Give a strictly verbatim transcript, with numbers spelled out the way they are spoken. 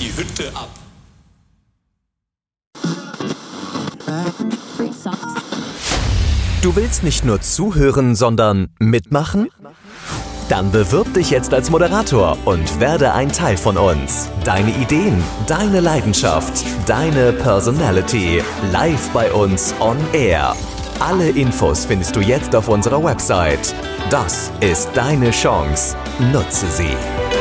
die Hütte ab. Du willst nicht nur zuhören, sondern mitmachen? Dann bewirb dich jetzt als Moderator und werde ein Teil von uns. Deine Ideen, deine Leidenschaft, deine Personality. Live bei uns on Air. Alle Infos findest du jetzt auf unserer Website. Das ist deine Chance. Nutze sie.